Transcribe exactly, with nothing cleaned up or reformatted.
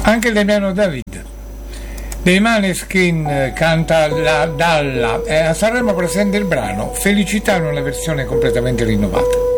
Anche Damiano David dei Maneskin canta la Dalla, e a Sanremo presenta il brano Felicità in una versione completamente rinnovata.